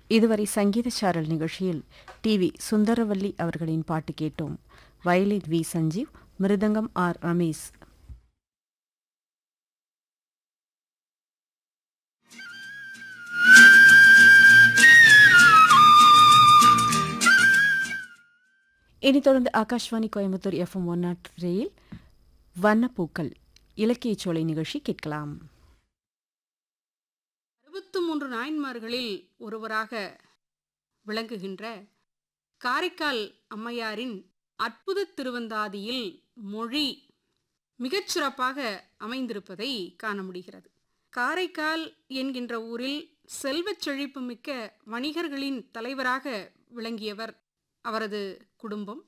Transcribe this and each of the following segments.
இதுவரை சங்கீத சாரல் நிகழ்ச்சியில் டிவி சுந்தரவல்லி அவர்களின் பாட்டு கேட்டோம். Violin we Sanjeev, mridangam R Ramesh. இனி தொடர்ந்து ஆகாஷ்வாணி கோயம்புத்தூர் FM 103யில் வண்ணப்பூக்கள் இலக்கியச் சோலை நிகழ்ச்சி கேட்கலாம். 63 நாயன்மார்களில் ஒருவராக விளங்குகின்ற காரைக்கால் அம்மையாரின் அற்புத திருவந்தாதியில் மொழி மிகச்சிறப்பாக அமைந்திருப்பதை காண முடிகிறது. காரைக்கால் என்கின்ற ஊரில் செல்வச் செழிப்புமிக்க வணிகர்களின் தலைவராக விளங்கியவர். அவரது குடும்பம்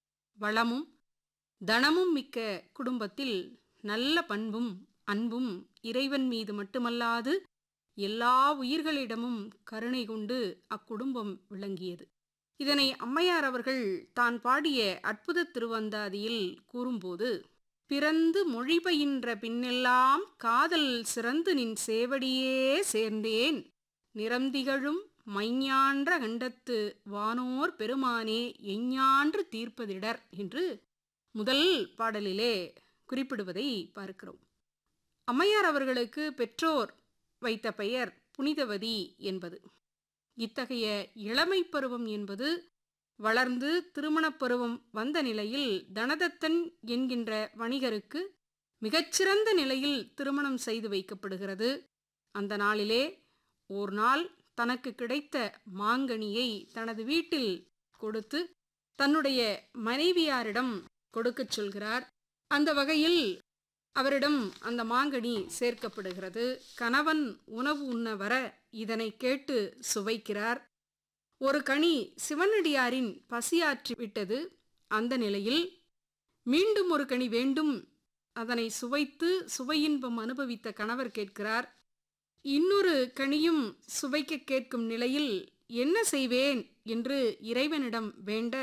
வளமும் தனமும் மிக்க குடும்பத்தில் நல்ல பண்பும் அன்பும் இறைவன் மீது மட்டுமல்லாது எல்லா உயிர்களிடமும் கருணை கொண்டு அக்குடும்பம் விளங்கியது. இதனை அம்மையார் அவர்கள் தான் பாடிய அற்புத திருவந்தாதியில் கூறும்போது, பிறந்து மொழி பயின்ற பின்னெல்லாம் காதல் சிறந்து நின் சேவடியே சேர்ந்தேன், நிறந்திகழும் மைஞான்ற கண்டத்து வானோர் பெருமானே எஞ்ஞான்று தீர்ப்பதிடர் என்று முதல் பாடலிலே குறிப்பிடுவதை பார்க்கிறோம். அம்மையார் அவர்களுக்கு பெற்றோர் வைத்த பெயர் புனிதவதி என்பது. இத்தகைய இளமை பருவம் என்பது வளர்ந்து திருமணப் பருவம் வந்த நிலையில் தனதத்தன் என்கின்ற வணிகருக்கு மிகச்சிறந்த நிலையில் திருமணம் செய்து வைக்கப்படுகிறது. அந்த நாளிலே ஓர் நாள் தனக்கு கிடைத்த மாங்கனியை தனது வீட்டில் கொடுத்து தன்னுடைய மனைவியாரிடம் கொடுக்கச் சொல்கிறார். அந்த வகையில் அவரிடம் அந்த மாங்கனி சேர்க்கப்படுகிறது. கணவன் உணவு உண்ண வர இதனை கேட்டு சுவைக்கிறார். ஒரு கனி சிவனடியாரின் பசியாற்றி விட்டது. அந்த நிலையில் மீண்டும் ஒரு கனி வேண்டும். அதனை சுவைத்து சுவையின்பம் அனுபவித்த கணவர் கேட்கிறார். இன்னொரு கனியும் சுவைக்க கேட்கும் நிலையில் என்ன செய்வேன் என்று இறைவனிடம் வேண்ட,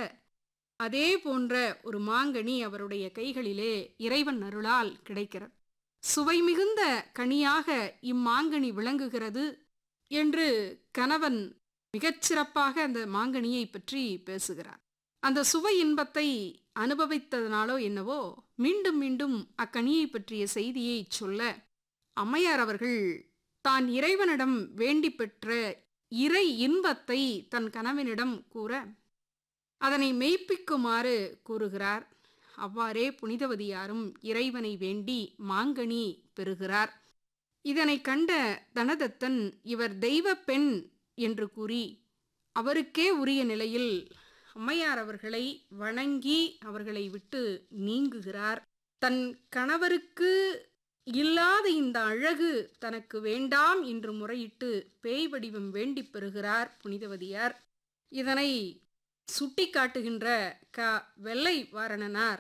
அதே போன்ற ஒரு மாங்கனி அவருடைய கைகளிலே இறைவன் அருளால் கிடைக்கிறது. சுவை மிகுந்த கனியாக இம்மாங்கனி விளங்குகிறது என்று கணவன் மிகச்சிறப்பாக அந்த மாங்கனியை பற்றி பேசுகிறார். அந்த சுவை இன்பத்தை அனுபவித்ததனாலோ என்னவோ மீண்டும் மீண்டும் அக்கனியை பற்றிய செய்தியை சொல்ல, அம்மையார் அவர்கள் தான் இறைவனிடம் வேண்டி பெற்ற இறை இன்பத்தை தன் கணவனிடம் கூற அதனை மெய்ப்பிக்குமாறு கூறுகிறார். அவ்வாறே புனிதவதியாரும் இறைவனை வேண்டி மாங்கனி பெறுகிறார். இதனை கண்ட தனதத்தன் இவர் தெய்வ பெண் என்று கூறி அவருக்கே உரிய நிலையில் அம்மையார் அவர்களை வணங்கி அவர்களை விட்டு நீங்குகிறார். தன் கணவருக்கு இல்லாத இந்த அழகு தனக்கு வேண்டாம் என்று முறையிட்டு பேய் வடிவம் வேண்டி பெறுகிறார் புனிதவதியார். இதனை சுட்டி காட்டுகின்ற வெள்ளை வாரணனார்